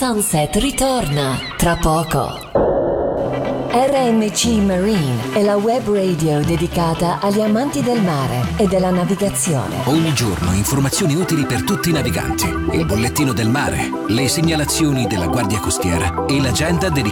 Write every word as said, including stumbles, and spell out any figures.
Sunset ritorna tra poco. R M C Marine è la web radio dedicata agli amanti del mare e della navigazione. Ogni giorno informazioni utili per tutti i naviganti, il bollettino del mare, le segnalazioni della Guardia Costiera e l'agenda dedicata